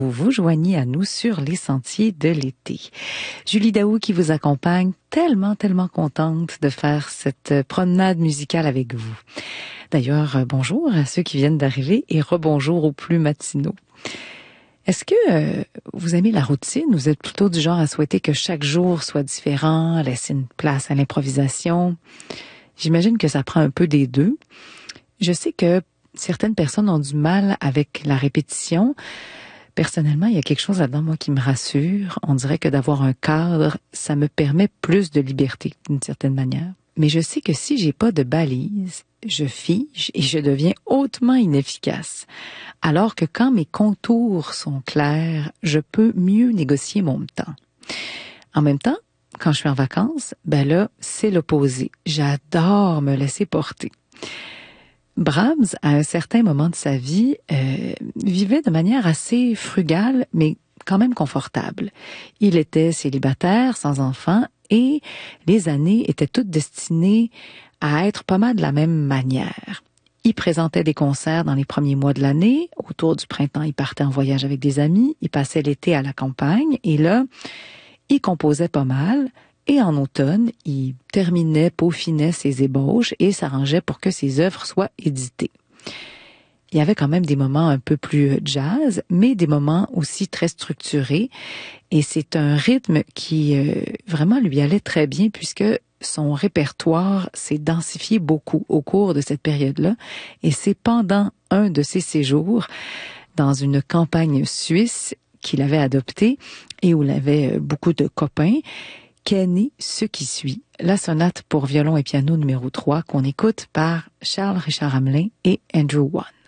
Vous vous joignez à nous sur les sentiers de l'été. Julie Daou qui vous accompagne, tellement contente de faire cette promenade musicale avec vous. D'ailleurs, bonjour à ceux qui viennent d'arriver et rebonjour aux plus matinaux. Est-ce que vous aimez la routine? Vous êtes plutôt du genre à souhaiter que chaque jour soit différent, à laisser une place à l'improvisation? J'imagine que ça prend un peu des deux. Je sais que certaines personnes ont du mal avec la répétition. Personnellement, il y a quelque chose là-dedans, moi, qui me rassure. On dirait que d'avoir un cadre, ça me permet plus de liberté, d'une certaine manière. Mais je sais que si j'ai pas de balise, je fige et je deviens hautement inefficace. Alors que quand mes contours sont clairs, je peux mieux négocier mon temps. En même temps, quand je suis en vacances, ben là, c'est l'opposé. J'adore me laisser porter. Brahms, à un certain moment de sa vie, vivait de manière assez frugale, mais quand même confortable. Il était célibataire, sans enfant, et les années étaient toutes destinées à être pas mal de la même manière. Il présentait des concerts dans les premiers mois de l'année. Autour du printemps, il partait en voyage avec des amis. Il passait l'été à la campagne. Et là, il composait pas mal. Et en automne, il terminait, peaufinait ses ébauches et s'arrangeait pour que ses œuvres soient éditées. Il y avait quand même des moments un peu plus jazz, mais des moments aussi très structurés. Et c'est un rythme qui vraiment lui allait très bien puisque son répertoire s'est densifié beaucoup au cours de cette période-là. Et c'est pendant un de ses séjours dans une campagne suisse qu'il avait adoptée et où il avait beaucoup de copains qu'est né ce qui suit, la sonate pour violon et piano numéro 3 qu'on écoute par Charles Richard Hamelin et Andrew Wan.